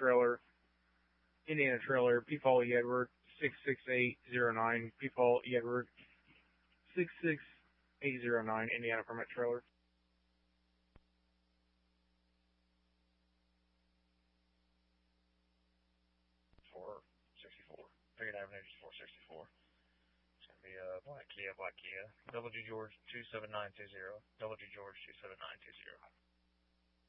trailer, Indiana trailer, Peepaul E. Edward, 66809, Peepaul E. Edward, 66809, Indiana permit trailer. Pickett Avenue, 464. It's going to be a black Kia. Double G George 27920. Double G George 27920.